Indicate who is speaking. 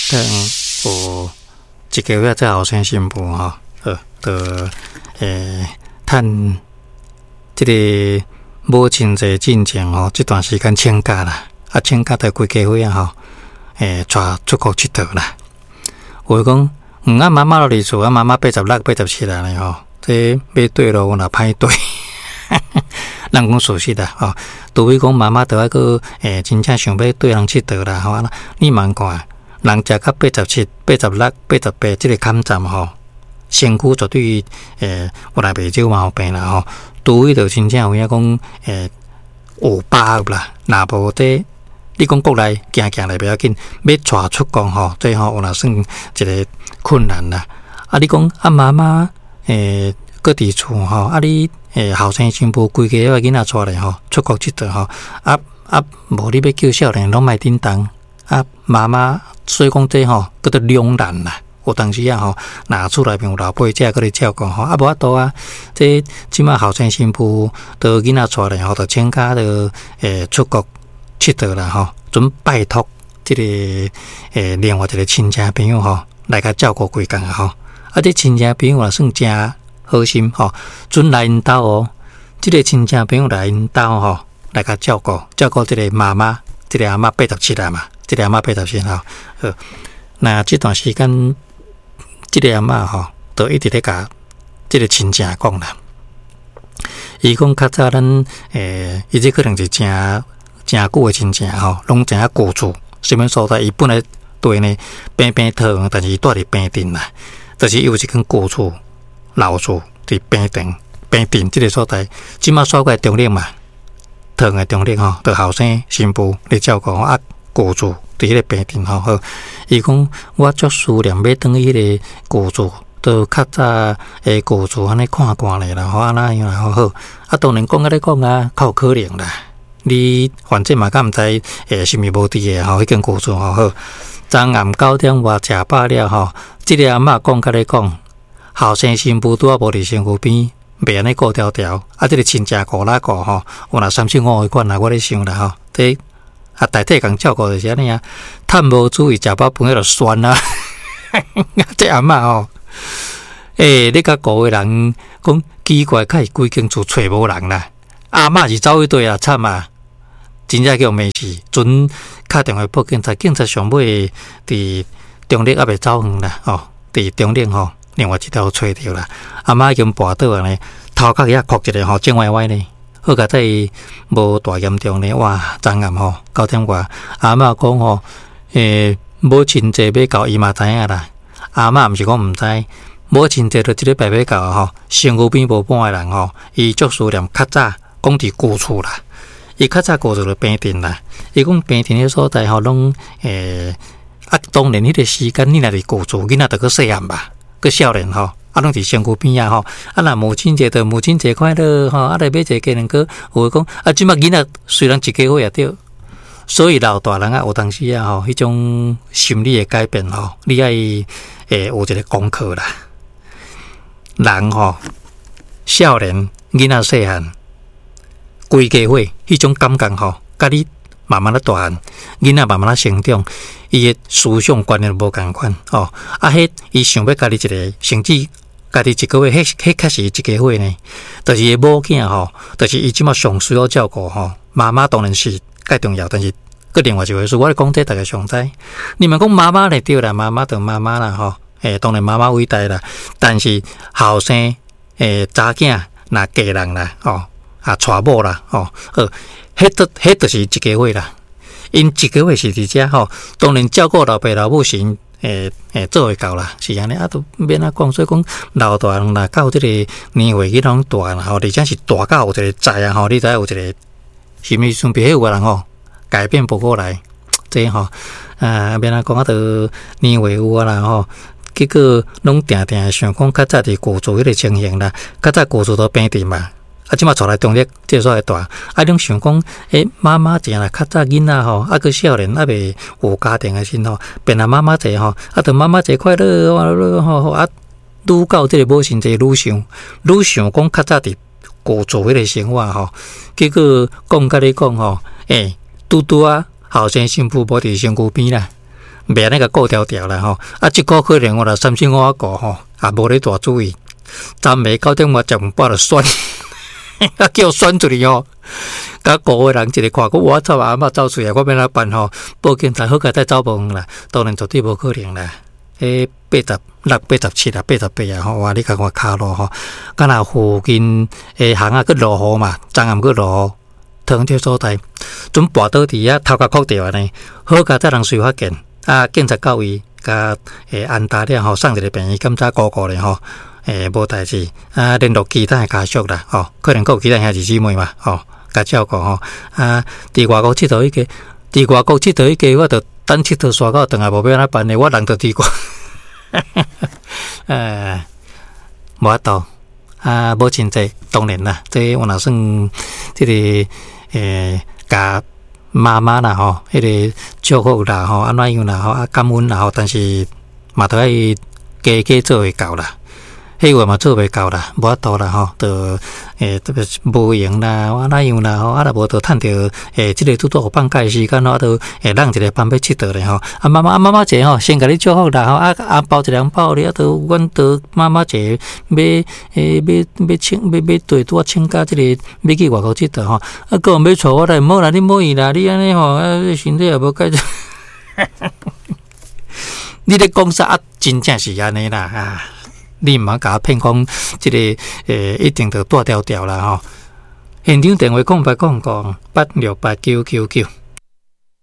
Speaker 1: 等有一个月这后生新妇吼，趁这个母亲节进前吼，这段时间请假啦，请假在规家伙啊吼，带出国佚佗啦。有讲，妈妈落伫厝，妈妈86、87啦吼，这买对咯，有若歹对。人讲属实啦，吼，除非讲妈妈得个真正想要对人佚佗啦，吼，你慢看，人食到87、86、88这个坎站吼，身躯绝对有来袂少毛病啦，吼，除非就真正有影讲有疤啦，若无这你讲国内行来不要紧，要带出国吼，这吼有若算一个困难啦。你讲妈妈搁伫厝吼，你后生新妇规家个囡仔带来吼，出国佚佗吼，无你要叫少年拢卖叮当妈妈，所以讲这吼叫做两难啦。有当时吼，若厝内面有老爸仔搁咧照顾吼，无法度啊。这即马后生新妇都囡仔带来吼，就请假就出国佚佗啦吼，准拜托这个另外一个亲戚朋友吼来甲照顾规工啊吼。这亲戚朋友也算真好心吼，准来因兜哦。这个亲戚朋友来因兜吼，来甲照顾这个妈妈，这个阿嬷87啦嘛，这个阿嬷87吼。那这段时间，这个阿嬷吼，都一直咧甲这个亲戚讲啦。伊讲较早咱伊这可能是真久的亲戚吼，拢真啊固住，什么所在？伊本来对呢平躺，但是伊住伫平顶啦，就是有一间古厝。老厝伫平顶这个所在，即马所在中立嘛，躺的中立吼，就后生新妇咧照顾古厝伫迄个平顶吼。好，伊讲我足思念要转去迄个古厝，都较早古厝安尼看咧啦，吼安那样啦，好。当然讲咧讲较有可能啦。你反正嘛，敢毋知是毋是无伫诶吼，迄间古厝吼好。昨暗9点外食饱了吼，即个阿嬷讲甲咧讲。后生新妇拄啊无伫身躯边，袂安尼顾条条。这个亲戚顾啦顾吼，有若3、4、5个款啦，我咧想啦吼。这代替共照顾就是安尼啊，趁无注意食饱饭迄就酸啦。这阿嬷吼，你甲顾个人讲奇怪，较是规间厝找无人啦。阿嬷是走去对啊，惨啊！真正叫没事，准敲电话报警察，警察上尾伫中立也袂走远啦，吼，伫中立吼。另外一条找着啦，阿嬷已经跋倒啊呢，头壳也磕一个吼，正歪歪呢。好佳在无大严重呢，哇！昨暗吼9点外，阿嬷讲吼，母亲节要到，伊嘛知影啦。阿嬷毋是讲毋知，母亲节就一礼拜要到吼，身躯边无半个人吼，伊足思念较早讲伫古厝啦，伊较早过着平顶啦。伊讲平顶迄所在吼，拢当然迄个时间你若伫古厝，囡仔着个细汉吧。个少年吼，拢伫身躯边啊吼，若母亲节的母亲节快乐吼，来买一个鸡蛋糕，有讲即马囡仔虽然一家伙也对，所以老大人有当时吼，迄种心理的改变吼，你爱有一个功课啦。人吼，少年囡仔细汉，规家伙迄种感觉吼，甲你慢慢大汉，囡仔慢慢成长。伊诶思想观念无共款哦，迄伊想要家己一个甚至家己一个月，迄确实一家伙呢。就是伊某囝吼，就是伊即马上需要照顾吼。妈妈当然是介重要，但是个另外一回事，我咧讲这大家上知。你们讲妈妈咧对啦，妈妈就妈妈啦吼。当然妈妈伟大啦，但是后生查囝若嫁人啦，娶某啦，迄就是一家伙啦。因一个月是伫遮吼，当然照顾老爸老母是做会到啦，是安尼都免讲。所以讲老大人啦，到即个年岁去拢大啦吼，而且是大到有一个在啊吼，你知有一个是毋是顺便有个人吼改变不过来，这吼免讲都年岁有啊啦吼，结果拢定想讲较早伫古厝迄个情形啦，较早古厝都平地嘛。即马带来中立，这所会大。拢想讲，妈妈者啦，较早囡仔吼，个少年未有家庭的时吼，变啊妈妈者吼，着妈妈节快乐吼，愈到这个母亲节愈想讲较早伫古厝迄个生活吼，结果讲甲你讲吼，拄啊后生新妇无伫身躯边啦， 袂那个顾条条啦吼。啊，即个可能我啦3,500个吼，也无咧大注意，昨暝9点我食饭饱就酸，啊叫酸出去吼。甲5个人一个看，我操阿嬷走出来，我要哪办吼？报警才好，甲再走无远啦，当然绝对无可能啦。86、87啦、88啊吼，哇！你看我骹路吼，敢若附近巷啊，佮落雨嘛，昨暗佮落雨，汤这所在，准跋倒伫遐头壳壳着安尼，好甲再人随发现，啊，警察到位，甲安达了吼，送一个病院检查高咧吼，无代志，啊，联络其他家属啦，吼，可能佮有其他兄弟姊妹嘛，吼，甲照顾吼，啊，伫外国佚佗迄个，伫外国佚佗迄个，我着等佚佗煞到顿下无要安怎办呢？我人着伫外。无法度啊，无真济，当然啦，这我若算这个甲妈妈啦吼，迄个祝福啦吼，安怎样啦吼，啊感恩啦吼，但是嘛都爱加做会到啦。迄话嘛做袂到啦，无法度啦吼，就特别无闲啦，啊哪样啦吼，啊若无就趁着即个拄拄有放假时间吼，就让一个班要佚佗咧吼。啊妈妈姐吼，先甲你祝福啦吼，啊包一两包咧，就阮就妈妈姐要对拄请假即个要去外国佚佗吼，啊个要带我来，无啦，你无去啦，你安尼吼，啊身体也无改善。你咧讲啥啊？真正是安尼啦啊！你毋通甲我骗讲，即个一定着大条条啦吼。现场电话0800868999。